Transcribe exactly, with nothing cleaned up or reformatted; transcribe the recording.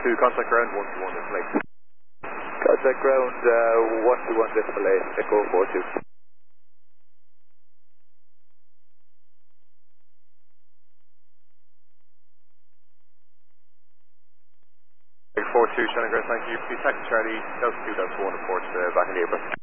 two, contact ground one two one display. Contact ground uh, one two one display, Echo four two. four two, Shannon Ground, thank you. Please taxi Charlie, Delta two, Delta one, report uh, back in April.